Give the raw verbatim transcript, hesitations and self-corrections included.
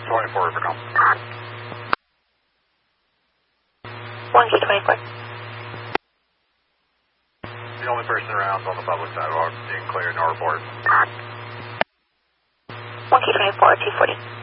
twenty-four, over, come. one Q twenty-four. The only person around is on the public sidewalk, being cleared, no report. one Q twenty-four, two forty.